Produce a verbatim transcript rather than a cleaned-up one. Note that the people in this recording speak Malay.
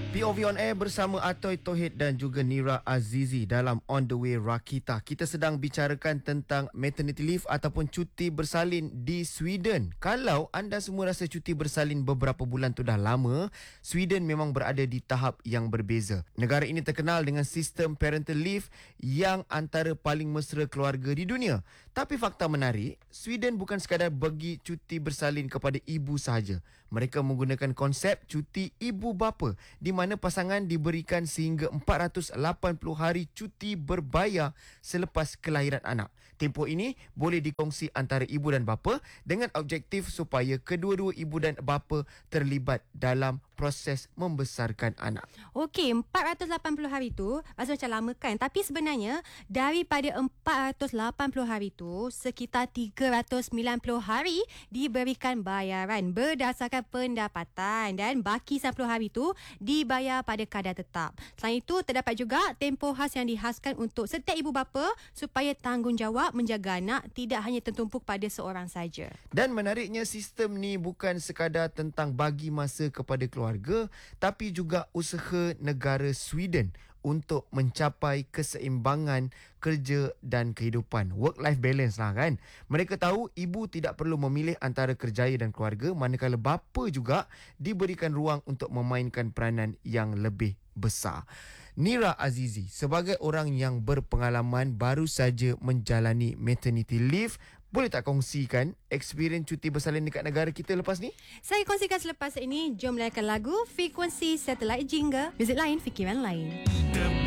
P O V On Air bersama Atoy Tohid dan juga Nira Azizi dalam On The Way Rakita. Kita sedang bicarakan tentang maternity leave ataupun cuti bersalin di Sweden. Kalau anda semua rasa cuti bersalin beberapa bulan tu dah lama, Sweden memang berada di tahap yang berbeza. Negara ini terkenal dengan sistem parental leave yang antara paling mesra keluarga di dunia. Tapi fakta menarik, Sweden bukan sekadar bagi cuti bersalin kepada ibu sahaja. Mereka menggunakan konsep cuti ibu bapa di mana pasangan diberikan sehingga empat ratus lapan puluh hari cuti berbayar selepas kelahiran anak. Tempoh ini boleh dikongsi antara ibu dan bapa dengan objektif supaya kedua-dua ibu dan bapa terlibat dalam proses membesarkan anak. Okey, empat ratus lapan puluh hari tu rasa macam lama kan? Tapi sebenarnya daripada empat ratus lapan puluh hari tu, sekitar tiga ratus sembilan puluh hari diberikan bayaran berdasarkan pendapatan dan baki sembilan puluh hari tu dibayar pada kadar tetap. Selain itu, terdapat juga tempoh khas yang dihaskan untuk setiap ibu bapa supaya tanggungjawab menjaga anak tidak hanya tertumpuk pada seorang saja. Dan menariknya, sistem ni bukan sekadar tentang bagi masa kepada keluarga, tapi juga usaha negara Sweden untuk mencapai keseimbangan kerja dan kehidupan. Work-life balance lah kan. Mereka tahu ibu tidak perlu memilih antara kerjaya dan keluarga, manakala bapa juga diberikan ruang untuk memainkan peranan yang lebih besar. Nira Azizi, sebagai orang yang berpengalaman baru saja menjalani maternity leave, boleh tak kongsikan experience cuti bersalin dekat negara kita lepas ni? Saya kongsikan selepas ini. Jom layankan lagu Frekuensi Satellite Jingga. Muzik lain, fikiran lain.